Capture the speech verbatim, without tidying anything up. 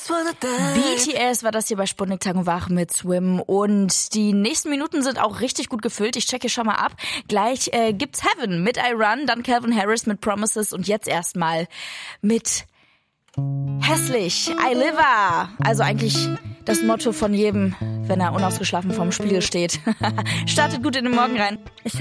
B T S war das hier bei Sputnik Tag und Wach mit Swim. Und die nächsten Minuten sind auch richtig gut gefüllt. Ich checke schon mal ab. Gleich äh, gibt's Heaven mit I Run, dann Calvin Harris mit Promises und jetzt erstmal mit Hässlich, I Live. Also eigentlich das Motto von jedem, wenn er unausgeschlafen vorm Spiegel steht. Startet gut in den Morgen rein. Ich